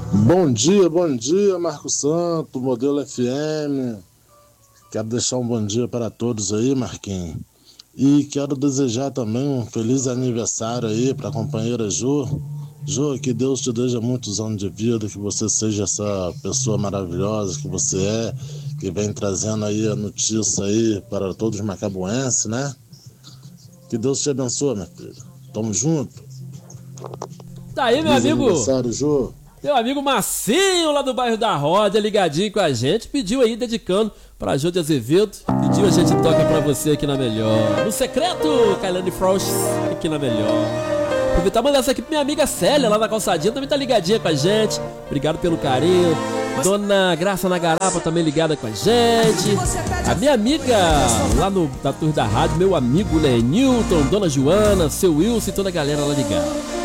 Bom dia, Marco Santo, Modelo FM. Quero deixar um bom dia para todos aí, Marquinhos. E quero desejar também um feliz aniversário aí para a companheira Ju. Ju, que Deus te dê muitos anos de vida, que você seja essa pessoa maravilhosa que você é, que vem trazendo aí a notícia aí para todos os macabuenses, né? Que Deus te abençoe, minha filha. Tamo junto. Tá aí, meu Feliz amigo. aniversário, Ju. Meu amigo Marcinho, lá do bairro da Roda, ligadinho com a gente, pediu aí, dedicando pra Jô de Azevedo, pediu a gente toca pra você aqui na Melhor. No secreto, Kailane Frost, aqui na Melhor. Aproveitar e mandar essa aqui pra minha amiga Célia, lá na calçadinha, também tá ligadinha com a gente. Obrigado pelo carinho. Dona Graça na Garapa também ligada com a gente. A minha amiga lá da Torre da Rádio, meu amigo Lenilton, Dona Joana, seu Wilson e toda a galera lá ligada.